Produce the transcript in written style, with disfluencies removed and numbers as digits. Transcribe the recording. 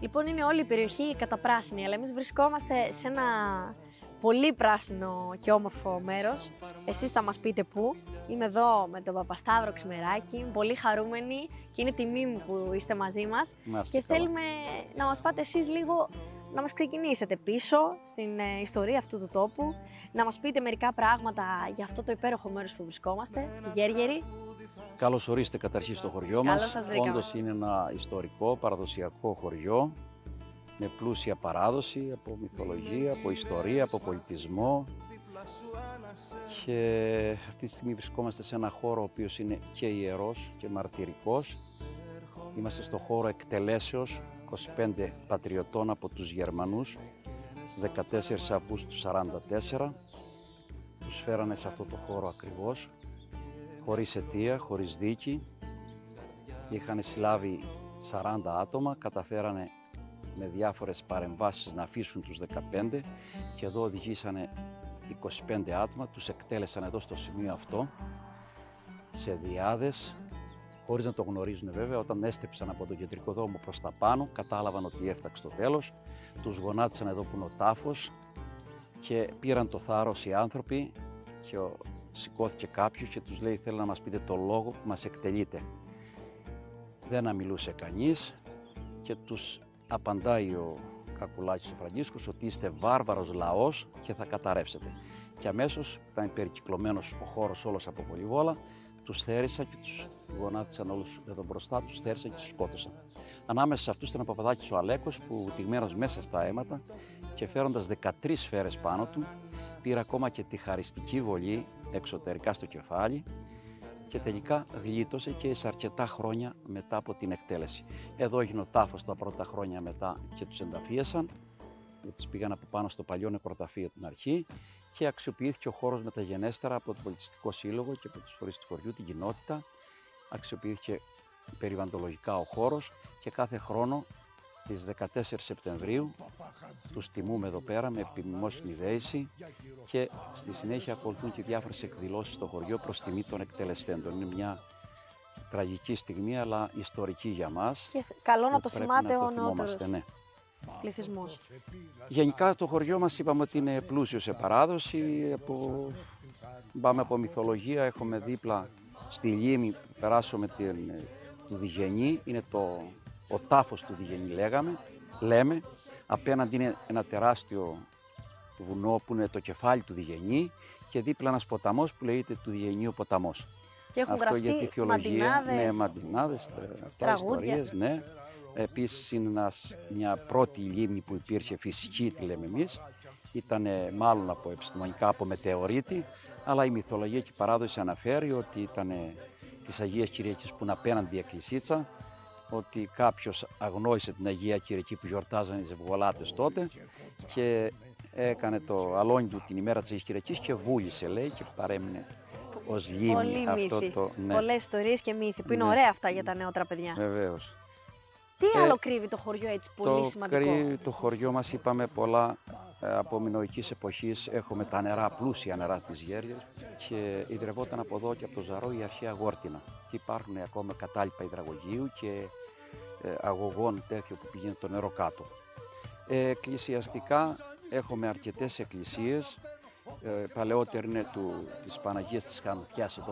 Λοιπόν, είναι όλη η περιοχή καταπράσινη, αλλά εμείς βρισκόμαστε σε ένα πολύ πράσινο και όμορφο μέρος. Εσείς θα μας πείτε πού. Είμαι εδώ με τον Παπασταύρο Ξημεράκη, είμαι πολύ χαρούμενη και είναι τιμή μου που είστε μαζί μας. Και θέλουμε να μας πάτε εσείς λίγο, να μας ξεκινήσετε πίσω στην ιστορία αυτού του τόπου, να μας πείτε μερικά πράγματα για αυτό το υπέροχο μέρος που βρισκόμαστε, η Γέργερη. Καλώς ορίστε καταρχήν στο χωριό μας. Όντως είναι ένα ιστορικό, παραδοσιακό χωριό με πλούσια παράδοση από μυθολογία, από ιστορία, από πολιτισμό, και αυτή τη στιγμή βρισκόμαστε σε ένα χώρο ο οποίος είναι και ιερός και μαρτυρικός. Είμαστε στο χώρο εκτελέσεως 25 πατριωτών από τους Γερμανούς, 14 Αυγούστου 1944. Τους φέρανε σε αυτό το χώρο ακριβώς, χωρίς αιτία, χωρίς δίκη. Είχαν συλλάβει 40 άτομα, καταφέρανε με διάφορες παρεμβάσεις να αφήσουν τους 15 και εδώ οδηγήσανε 25 άτομα, τους εκτέλεσαν εδώ στο σημείο αυτό, σε διάδες, χωρίς να το γνωρίζουν βέβαια. Όταν έστρεψαν από τον κεντρικό δρόμο προς τα πάνω, κατάλαβαν ότι έφταξε το τέλος, τους γονάτισαν εδώ που είναι ο τάφος και πήραν το θάρρος οι άνθρωποι και σηκώθηκε κάποιος και τους λέει: θέλω να μας πείτε το λόγο που μας εκτελείτε. Δεν αμιλούσε κανείς και τους απαντάει ο Κακουλάκης ο Φραγκίσκος ότι είστε βάρβαρος λαός και θα καταρρεύσετε. Και αμέσως ήταν περικυκλωμένος ο χώρος όλος από πολυβόλα, τους θέρισαν και τους γονάτισαν όλους εδώ μπροστά, τους θέρισαν και τους σκότωσαν. Ανάμεσα σε αυτούς ήταν ο Παπαδάκης ο Αλέκος που τυγμένος μέσα στα αίματα και φέροντας 13 σφαίρες πάνω του, πήρε ακόμα και τη χαριστική βολή εξωτερικά στο κεφάλι και τελικά γλίτωσε και εις αρκετά χρόνια μετά από την εκτέλεση. Εδώ έγινε ο τάφος τα πρώτα χρόνια μετά και τους ενταφίασαν, τους πήγαν από πάνω στο παλιό νεκροταφείο την αρχή και αξιοποιήθηκε ο χώρος μεταγενέστερα από το Πολιτιστικό Σύλλογο και από τους φορείς του χωριού, την κοινότητα. Αξιοποιήθηκε περιβαλλοντολογικά ο χώρος και κάθε χρόνο τις 14 Σεπτεμβρίου τους τιμούμε εδώ πέρα με επιμνημόσυνη δέηση και στη συνέχεια ακολουθούν και διάφορες εκδηλώσεις στο χωριό προς τιμή των εκτελεστέντων. Είναι μια τραγική στιγμή αλλά ιστορική για μας. Και καλό να το θυμάται ο νεότερος πληθυσμός. Γενικά το χωριό μας είπαμε ότι είναι πλούσιο σε παράδοση. Πάμε από μυθολογία, έχουμε δίπλα στη λίμνη, περάσουμε του Διγενή, είναι ο τάφος του Διγενή λέμε. Απέναντι είναι ένα τεράστιο βουνό που είναι το κεφάλι του Διγενή και δίπλα ένας ποταμός που λέγεται του Διγενείου ποταμός. Και έχουν γραφτεί μαντινάδες, ναι, μαντινάδες, τραγούδια. Ναι. Επίσης είναι μια πρώτη λίμνη που υπήρχε φυσική, τη λέμε εμείς. Ήταν μάλλον από επιστημονικά, από μετεωρίτη, αλλά η μυθολογία και η παράδοση αναφέρει ότι ήταν της Αγίας Κυριακής που είναι απέναντι η εκκλησίτσα, ότι κάποιος αγνόησε την Αγία Κυριακή που γιορτάζαν οι ζευγολάτες τότε και έκανε το αλόνι του την ημέρα της Αγίας Κυριακής και βούλησε, λέει, και παρέμεινε ως λίμνη. Ναι. Πολλές ιστορίες και μύθοι που είναι ωραία αυτά για τα νεότερα παιδιά. Βεβαίως. Τι άλλο κρύβει το χωριό έτσι πολύ σημαντικό? Κρύβει το χωριό μας, είπαμε, πολλά από μινωικής εποχής. Έχουμε τα νερά, πλούσια νερά της Γέργερης και ιδρευόταν από εδώ και από το Ζαρό η αρχαία Γόρτινα. Και υπάρχουν ακόμα κατάλοιπα υδραγωγείου και αγωγών τέτοιο που πηγαίνει το νερό κάτω. Εκκλησιαστικά έχουμε αρκετές εκκλησίες. Παλαιότερη είναι της Παναγίας της Χανουκιάς εδώ